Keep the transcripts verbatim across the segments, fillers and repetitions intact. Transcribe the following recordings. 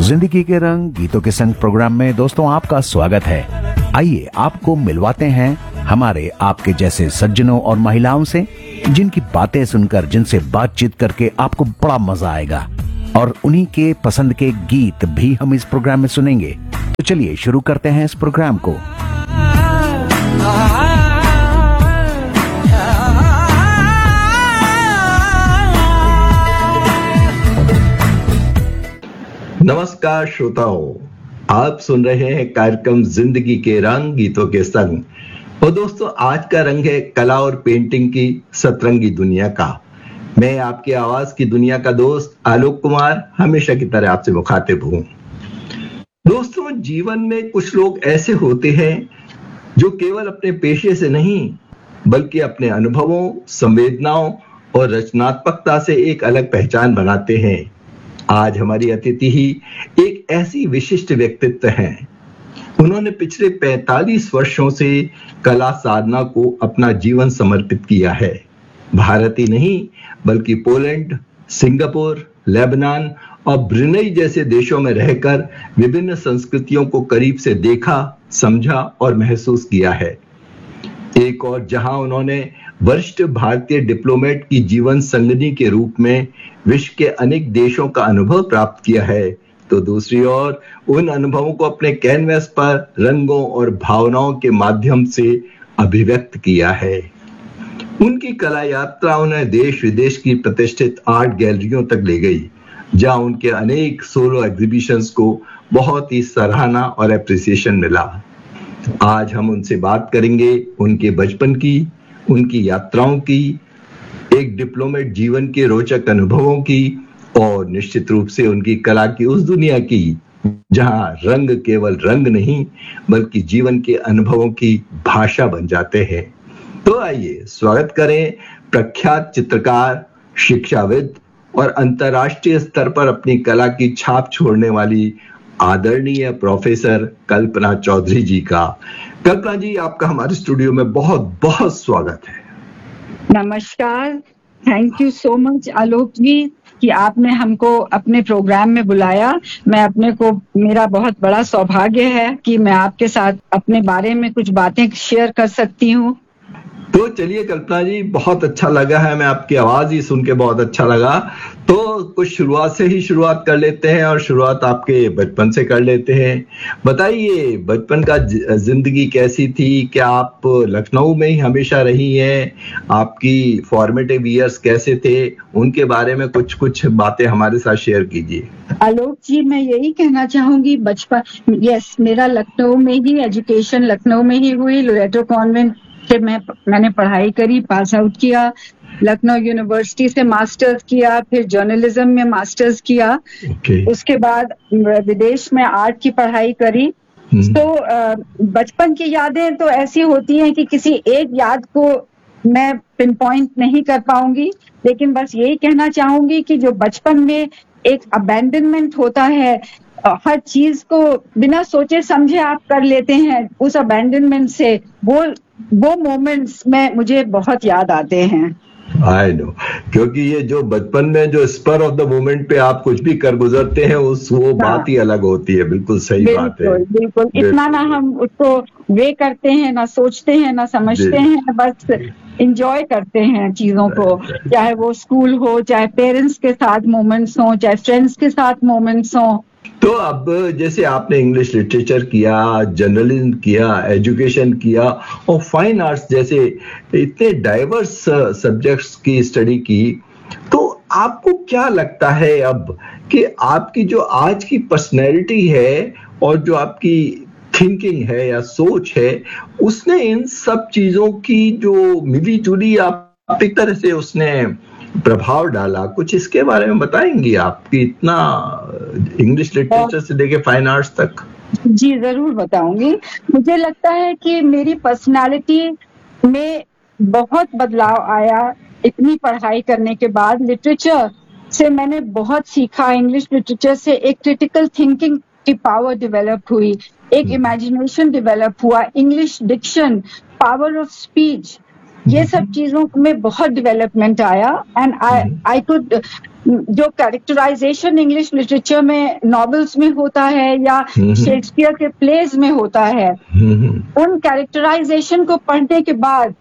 जिंदगी के रंग गीतों के संग प्रोग्राम में दोस्तों आपका स्वागत है। आइए आपको मिलवाते हैं हमारे आपके जैसे सज्जनों और महिलाओं से, जिनकी बातें सुनकर, जिनसे बातचीत करके आपको बड़ा मजा आएगा और उन्हीं के पसंद के गीत भी हम इस प्रोग्राम में सुनेंगे। तो चलिए शुरू करते हैं इस प्रोग्राम को। नमस्कार श्रोताओं, आप सुन रहे हैं कार्यक्रम जिंदगी के रंग गीतों के संग। और दोस्तों, आज का रंग है कला और पेंटिंग की सतरंगी दुनिया का। मैं आपकी आवाज की दुनिया का दोस्त आलोक कुमार हमेशा की तरह आपसे मुखातिब हूं। दोस्तों, जीवन में कुछ लोग ऐसे होते हैं जो केवल अपने पेशे से नहीं बल्कि अपने अनुभवों, संवेदनाओं और रचनात्मकता से एक अलग पहचान बनाते हैं। आज हमारी अतिथि ही एक ऐसी विशिष्ट व्यक्तित्व हैं। उन्होंने पिछले पैंतालीस वर्षों से कला साधना को अपना जीवन समर्पित किया है। भारत ही नहीं बल्कि पोलैंड, सिंगापुर, लेबनान और ब्रुनेई जैसे देशों में रहकर विभिन्न संस्कृतियों को करीब से देखा, समझा और महसूस किया है। एक और जहां उन्होंने वरिष्ठ भारतीय डिप्लोमेट की जीवन संगनी के रूप में विश्व के अनेक देशों का अनुभव प्राप्त किया है, तो दूसरी ओर उन अनुभवों को अपने कैनवस पर रंगों और भावनाओं के माध्यम से अभिव्यक्त किया है। उनकी कला यात्रा उन्हें देश विदेश की प्रतिष्ठित आर्ट गैलरियों तक ले गई, जहां उनके अनेक सोलो एग्जीबिशंस को बहुत ही सराहना और एप्रिसिएशन मिला। आज हम उनसे बात करेंगे उनके बचपन की, उनकी यात्राओं की, एक डिप्लोमेट जीवन के रोचक अनुभवों की और निश्चित रूप से उनकी कला की उस दुनिया की जहां रंग केवल रंग नहीं बल्कि जीवन के अनुभवों की भाषा बन जाते हैं। तो आइए स्वागत करें प्रख्यात चित्रकार, शिक्षाविद और अंतर्राष्ट्रीय स्तर पर अपनी कला की छाप छोड़ने वाली आदरणीय प्रोफेसर कल्पना चौधरी जी का। कल्पना जी, आपका हमारे स्टूडियो में बहुत बहुत स्वागत है। नमस्कार, थैंक यू सो मच आलोक जी कि आपने हमको अपने प्रोग्राम में बुलाया। मैं अपने को, मेरा बहुत बड़ा सौभाग्य है कि मैं आपके साथ अपने बारे में कुछ बातें शेयर कर सकती हूँ। तो चलिए कल्पना जी, बहुत अच्छा लगा है, मैं आपकी आवाज ही सुन के बहुत अच्छा लगा। तो कुछ शुरुआत से ही शुरुआत कर लेते हैं और शुरुआत आपके बचपन से कर लेते हैं। बताइए, बचपन का जिंदगी कैसी थी? क्या आप लखनऊ में ही हमेशा रही हैं? आपकी फॉर्मेटिव ईयर्स कैसे थे? उनके बारे में कुछ कुछ बातें हमारे साथ शेयर कीजिए। आलोक जी, मैं यही कहना चाहूंगी, बचपन, यस, मेरा लखनऊ में ही एजुकेशन लखनऊ में ही हुई। लोरेटो कॉन्वेंट से मैं मैंने पढ़ाई करी, पास आउट किया। लखनऊ यूनिवर्सिटी से मास्टर्स किया, फिर जर्नलिज्म में मास्टर्स किया। okay. उसके बाद विदेश में आर्ट की पढ़ाई करी। hmm. तो बचपन की यादें तो ऐसी होती हैं कि किसी एक याद को मैं पिन पॉइंट नहीं कर पाऊंगी, लेकिन बस यही कहना चाहूंगी कि जो बचपन में एक अबैंडनमेंट होता है, हर चीज को बिना सोचे समझे आप कर लेते हैं, उस अबैंडनमेंट से वो वो मोमेंट्स में मुझे बहुत याद आते हैं। आई नो, क्योंकि ये जो बचपन में जो स्पर ऑफ द मोमेंट पे आप कुछ भी कर गुजरते हैं, उस वो बात ही अलग होती है। बिल्कुल सही बात है। बिल्कुल, इतना ना हम उसको वे करते हैं, ना सोचते हैं, ना समझते हैं, बस एंजॉय करते हैं चीजों को, चाहे वो स्कूल हो, चाहे पेरेंट्स के साथ मोमेंट्स हो, चाहे फ्रेंड्स के साथ मोमेंट्स हो। तो अब जैसे आपने इंग्लिश लिटरेचर किया, जर्नलिज्म किया, एजुकेशन किया और फाइन आर्ट्स जैसे इतने डाइवर्स सब्जेक्ट्स की स्टडी की, तो आपको क्या लगता है अब कि आपकी जो आज की पर्सनैलिटी है और जो आपकी थिंकिंग है या सोच है, उसने इन सब चीजों की जो मिली जुली आप एक तरह से उसने प्रभाव डाला? कुछ इसके बारे में बताएंगी आप कि इतना इंग्लिश लिटरेचर से लेके फाइन आर्ट्स तक? जी जरूर बताऊंगी। मुझे लगता है कि मेरी पर्सनालिटी में बहुत बदलाव आया इतनी पढ़ाई करने के बाद। लिटरेचर से मैंने बहुत सीखा। इंग्लिश लिटरेचर से एक क्रिटिकल थिंकिंग की पावर डेवलप हुई, एक इमेजिनेशन डेवलप हुआ, English Dickson, power of speech, ये सब चीजों में बहुत डेवलपमेंट आया एंड आई आई कुड जो कैरेक्टराइजेशन इंग्लिश लिटरेचर में नॉवेल्स में होता है या शेक्सपियर के प्लेज में होता है, उन कैरेक्टराइजेशन को पढ़ने के बाद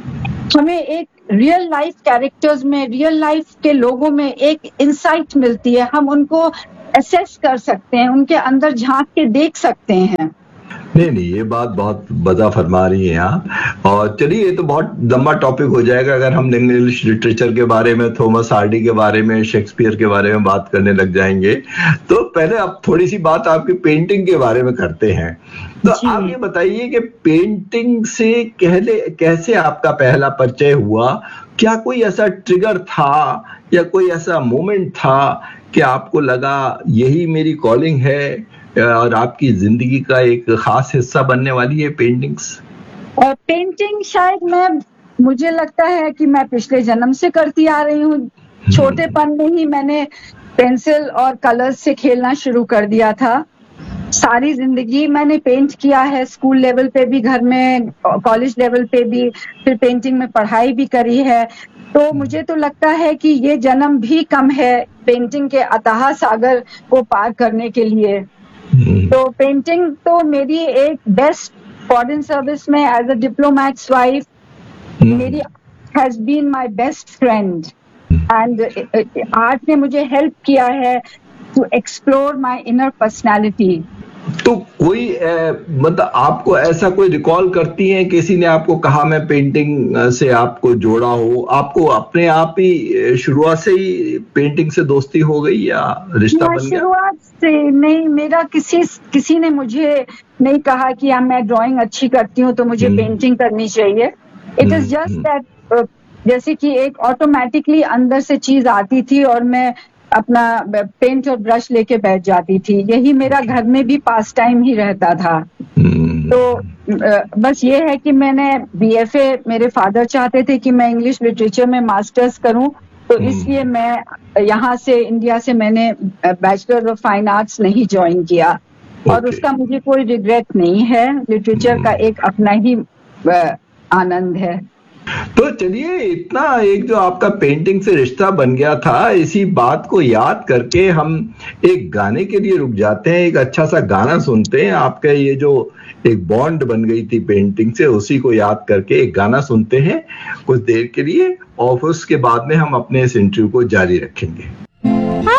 हमें एक रियल लाइफ कैरेक्टर्स में, रियल लाइफ के लोगों में एक इंसाइट मिलती है। हम उनको असेस कर सकते हैं, उनके अंदर झांक के देख सकते हैं। नहीं नहीं, ये बात बहुत बजा फरमा रही हैं आप। और चलिए, ये तो बहुत लंबा टॉपिक हो जाएगा अगर हम इंग्लिश लिटरेचर के बारे में, थॉमस हार्डी के बारे में, शेक्सपियर के बारे में बात करने लग जाएंगे। तो पहले आप थोड़ी सी बात आपकी पेंटिंग के बारे में करते हैं। तो आप ये बताइए कि पेंटिंग से कहले कैसे आपका पहला परिचय हुआ? क्या कोई ऐसा ट्रिगर था या कोई ऐसा मोमेंट था कि आपको लगा यही मेरी कॉलिंग है और आपकी जिंदगी का एक खास हिस्सा बनने वाली है पेंटिंग्स? और पेंटिंग शायद मैं मुझे लगता है कि मैं पिछले जन्म से करती आ रही हूँ। छोटेपन में ही मैंने पेंसिल और कलर्स से खेलना शुरू कर दिया था। सारी जिंदगी मैंने पेंट किया है, स्कूल लेवल पे भी, घर में, कॉलेज लेवल पे भी, फिर पेंटिंग में पढ़ाई भी करी है। तो मुझे तो लगता है कि ये जन्म भी कम है पेंटिंग के अथाह सागर को पार करने के लिए। तो पेंटिंग तो मेरी एक बेस्ट फॉरेन सर्विस में एज अ डिप्लोमैट्स वाइफ मेरी has been my best friend and art ने मुझे हेल्प किया है to explore my inner personality. तो कोई ए, मतलब आपको ऐसा कोई रिकॉल करती हैं, किसी ने आपको कहा मैं पेंटिंग से आपको जोड़ा हो, आपको अपने आप ही शुरुआत से ही पेंटिंग से दोस्ती हो गई या रिश्ता बन गया? शुरुआत से नहीं, मेरा किसी किसी ने मुझे नहीं कहा कि हाँ मैं ड्राइंग अच्छी करती हूँ तो मुझे पेंटिंग करनी चाहिए। इट इज जस्ट दैट जैसे कि एक ऑटोमेटिकली अंदर से चीज आती थी और मैं अपना पेंट और ब्रश लेके बैठ जाती थी। यही मेरा घर में भी पास टाइम ही रहता था। तो बस ये है कि मैंने बीएफए, मेरे फादर चाहते थे कि मैं इंग्लिश लिटरेचर में मास्टर्स करूं, तो इसलिए मैं यहाँ से, इंडिया से मैंने बैचलर ऑफ फाइन आर्ट्स नहीं ज्वाइन किया। और उसका मुझे कोई रिग्रेट नहीं है। लिटरेचर का एक अपना ही आनंद है। तो चलिए, इतना एक जो आपका पेंटिंग से रिश्ता बन गया था, इसी बात को याद करके हम एक गाने के लिए रुक जाते हैं। एक अच्छा सा गाना सुनते हैं। आपका ये जो एक बॉन्ड बन गई थी पेंटिंग से, उसी को याद करके एक गाना सुनते हैं कुछ देर के लिए, और उसके बाद में हम अपने इस इंटरव्यू को जारी रखेंगे।